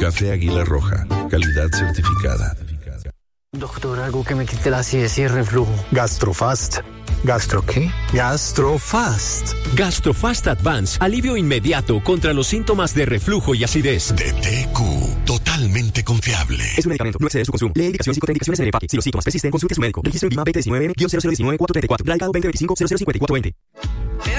Café Águila Roja, calidad certificada. Doctor, algo que me quite la acidez y el reflujo. Gastrofast. ¿Gastro qué? Gastrofast. Gastrofast Advance, alivio inmediato contra los síntomas de reflujo y acidez. De TQ, totalmente confiable. Es un medicamento, no excede su consumo. Lee indicaciones y contraindicaciones en el empaque. Si los síntomas persisten, consulte a su médico. Registro INVIMA BT19-0019-434. Radicado 2025-005420.